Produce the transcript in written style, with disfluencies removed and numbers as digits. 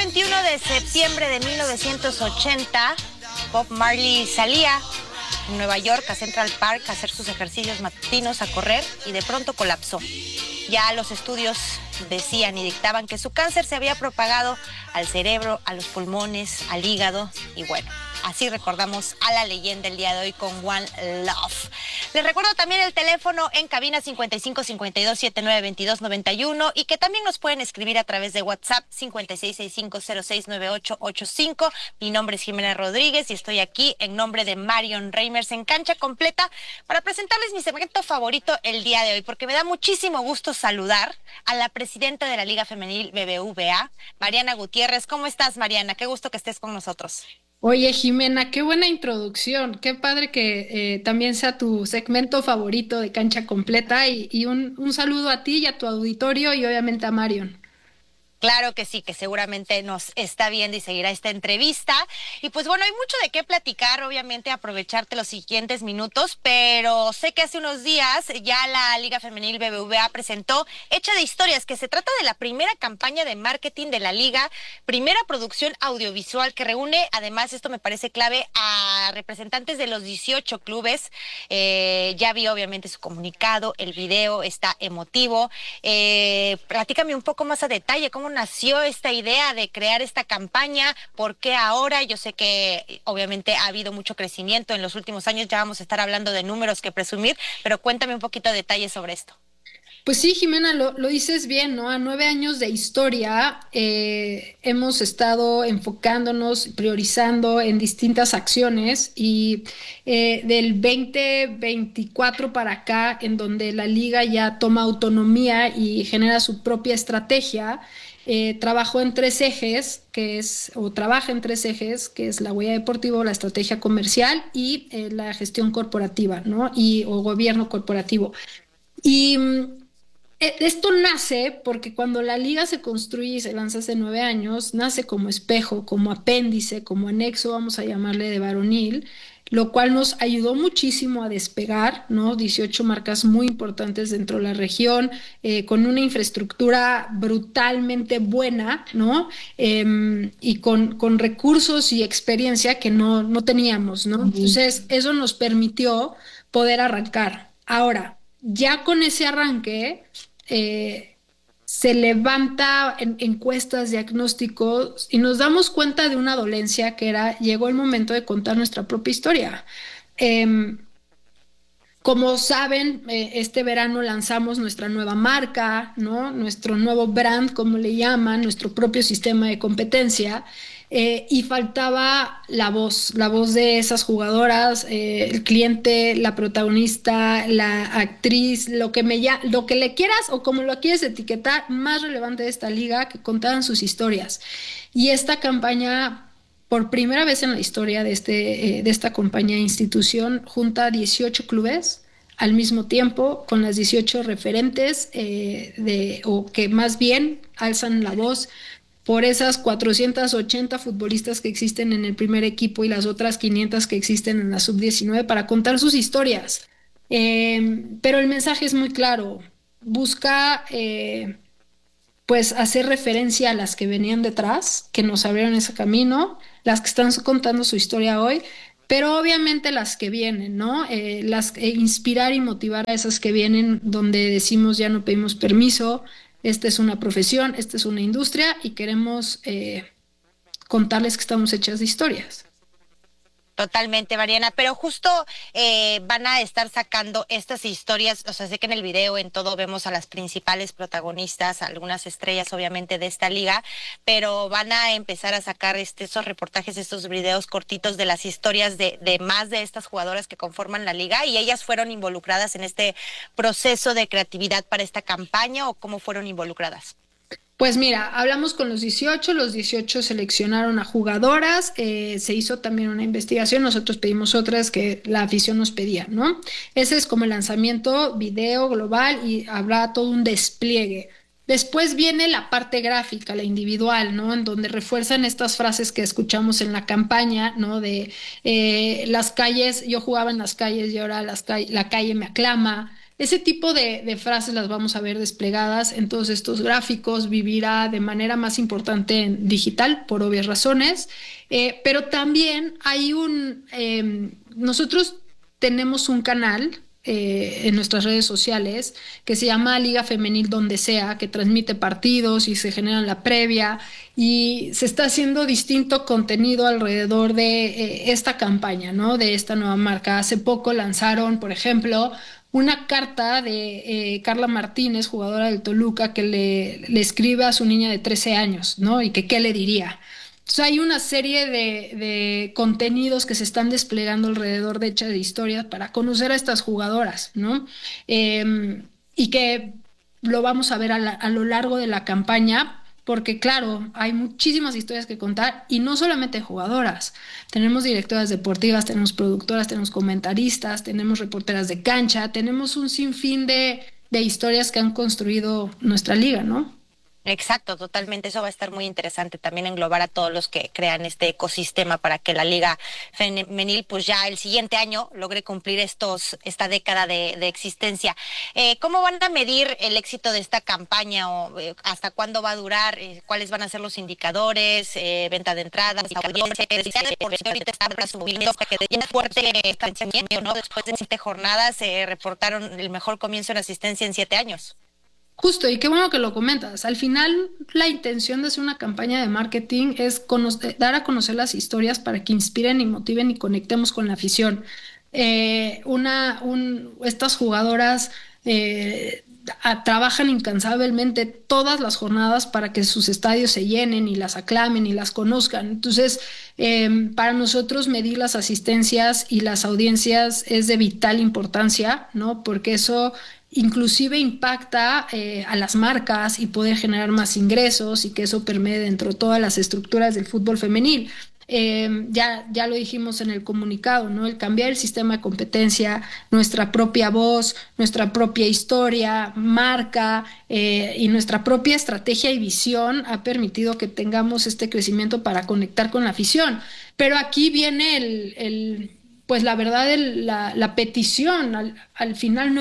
21 de septiembre de 1980, Bob Marley salía en Nueva York a Central Park a hacer sus ejercicios matutinos, a correr, y de pronto colapsó. Ya los estudios decían y dictaban que su cáncer se había propagado al cerebro, a los pulmones, al hígado, y bueno, así recordamos a la leyenda el día de hoy con One Love. Les recuerdo también el teléfono en cabina 5552-792291 y que también nos pueden escribir a través de WhatsApp 5665069885. Mi nombre es Jimena Rodríguez y estoy aquí en nombre de Marion Reimers en Cancha Completa para presentarles mi segmento favorito el día de hoy, porque me da muchísimo gusto saludar a la presidenta de la Liga Femenil BBVA, Mariana Gutiérrez. ¿Cómo estás, Mariana? Qué gusto que estés con nosotros. Oye, Jimena, qué buena introducción. Qué padre que también sea tu segmento favorito de Cancha Completa y un saludo a ti y a tu auditorio y obviamente a Marion. Claro que sí, que seguramente nos está viendo y seguirá esta entrevista. Y pues bueno, hay mucho de qué platicar, obviamente aprovecharte los siguientes minutos, pero sé que hace unos días ya la Liga Femenil BBVA presentó Hecha de Historias, que se trata de la primera campaña de marketing de la liga, primera producción audiovisual que reúne, además esto me parece clave, a representantes de los 18 clubes. Ya vi obviamente su comunicado, el video está emotivo. Platícame un poco más a detalle, ¿cómo nació esta idea de crear esta campaña? ¿Por qué ahora? Yo sé que obviamente ha habido mucho crecimiento en los últimos años, ya vamos a estar hablando de números que presumir, pero cuéntame un poquito de detalles sobre esto. Pues sí, Jimena, lo dices bien, ¿no? A 9 años de historia hemos estado enfocándonos, priorizando en distintas acciones y del 2024 para acá, en donde la liga ya toma autonomía y genera su propia estrategia, trabajó en tres ejes, o trabaja en tres ejes, que es la huella deportiva, la estrategia comercial y la gestión corporativa, ¿no? O gobierno corporativo. Y esto nace porque cuando la liga se construye y se lanza hace 9 años, nace como espejo, como apéndice, como anexo, vamos a llamarle de varonil, lo cual nos ayudó muchísimo a despegar, ¿no? 18 marcas muy importantes dentro de la región, con una infraestructura brutalmente buena, ¿no? Y con recursos y experiencia que no teníamos, ¿no? Entonces, eso nos permitió poder arrancar. Ahora, ya con ese arranque, eh, se levanta en encuestas, diagnósticos y nos damos cuenta de una dolencia que era, llegó el momento de contar nuestra propia historia. Eh, Como saben, este verano lanzamos nuestra nueva marca, ¿no? Nuestro nuevo brand, como le llaman, nuestro propio sistema de competencia. Y faltaba la voz de esas jugadoras, el cliente, la protagonista, la actriz, lo que le quieras o como lo quieres etiquetar, más relevante de esta liga, que contaban sus historias. Y esta campaña, por primera vez en la historia de esta compañía e institución, junta 18 clubes al mismo tiempo, con las 18 referentes, o que más bien alzan la voz por esas 480 futbolistas que existen en el primer equipo y las otras 500 que existen en la sub-19 para contar sus historias. Pero el mensaje es muy claro. Busca pues hacer referencia a las que venían detrás, que nos abrieron ese camino, las que están contando su historia hoy, pero obviamente las que vienen, ¿no? Inspirar y motivar a esas que vienen, donde decimos ya no pedimos permiso, esta es una profesión, esta es una industria y queremos contarles que estamos hechas de historias. Totalmente, Mariana, pero justo van a estar sacando estas historias, o sea, sé que en el video, en todo, vemos a las principales protagonistas, algunas estrellas obviamente de esta liga, pero van a empezar a sacar esos reportajes, estos videos cortitos de las historias de más de estas jugadoras que conforman la liga, y ellas fueron involucradas en este proceso de creatividad para esta campaña, ¿o cómo fueron involucradas? Pues mira, hablamos con los 18 seleccionaron a jugadoras, se hizo también una investigación, nosotros pedimos otras que la afición nos pedía, ¿no? Ese es como el lanzamiento video global y habrá todo un despliegue. Después viene la parte gráfica, la individual, ¿no? En donde refuerzan estas frases que escuchamos en la campaña, ¿no? De las calles, yo jugaba en las calles y ahora la calle me aclama. Ese tipo de frases las vamos a ver desplegadas en todos estos gráficos, vivirá de manera más importante en digital por obvias razones, pero también nosotros tenemos un canal en nuestras redes sociales que se llama Liga Femenil Donde Sea, que transmite partidos y se genera la previa y se está haciendo distinto contenido alrededor de esta campaña, ¿no? De esta nueva marca. Hace poco lanzaron, por ejemplo, una carta de Carla Martínez, jugadora del Toluca, que le escribe a su niña de 13 años, ¿no? Y que qué le diría. Entonces hay una serie de contenidos que se están desplegando alrededor de Hecha de Historias para conocer a estas jugadoras, ¿no? Y que lo vamos a ver a lo largo de la campaña, porque claro, hay muchísimas historias que contar y no solamente jugadoras. Tenemos directoras deportivas, tenemos productoras, tenemos comentaristas, tenemos reporteras de cancha, tenemos un sinfín de historias que han construido nuestra liga, ¿no? Exacto, totalmente. Eso va a estar muy interesante también englobar a todos los que crean este ecosistema para que la liga femenil, pues ya el siguiente año logre cumplir esta década de existencia. ¿Cómo van a medir el éxito de esta campaña o hasta cuándo va a durar? ¿Cuáles van a ser los indicadores? Venta de entradas, audiencias, por eso ahorita está subiendo que de un fuerte crecimiento, ¿no? Después de 7 jornadas reportaron el mejor comienzo en asistencia en 7 años. Justo, y qué bueno que lo comentas. Al final, la intención de hacer una campaña de marketing es dar a conocer las historias para que inspiren y motiven y conectemos con la afición. Estas jugadoras trabajan incansablemente todas las jornadas para que sus estadios se llenen y las aclamen y las conozcan. Entonces, para nosotros medir las asistencias y las audiencias es de vital importancia, ¿no? Porque eso inclusive impacta a las marcas y poder generar más ingresos y que eso permee dentro de todas las estructuras del fútbol femenil. Ya lo dijimos en el comunicado, ¿no? El cambiar el sistema de competencia, nuestra propia voz, nuestra propia historia, marca y nuestra propia estrategia y visión ha permitido que tengamos este crecimiento para conectar con la afición. Pero aquí viene pues la verdad, la petición al final no